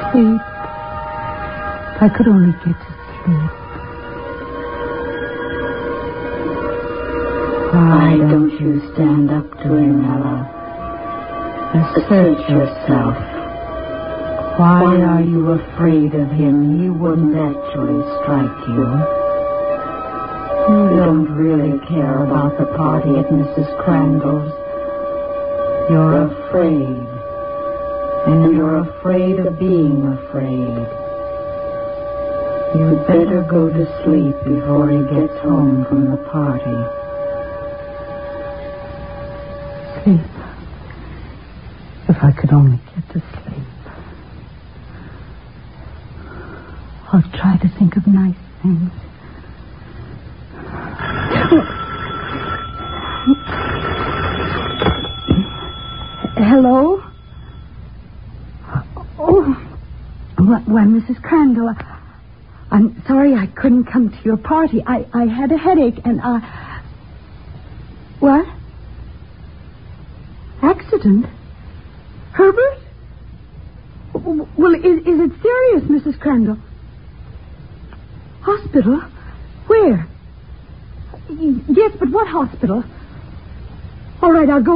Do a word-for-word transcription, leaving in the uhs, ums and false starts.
Sleep. If I could only get to sleep. Why don't you stand up to him, Ella? Assert yourself. Why are you afraid of him? He wouldn't actually strike you. You don't really care about the party at Missus Crandall's. You're afraid. And you're afraid of being afraid. You'd better go to sleep before he gets home from the party. Sleep. If I could only get to sleep. I'll try to think of nice things. Hello? Oh, why, Missus Crandall, I'm sorry I couldn't come to your party. I, I had a headache and I... What? Accident? Herbert? Well, is, is it serious, Missus Crandall? Hospital? Where? Yes, but what hospital? All right, I'll go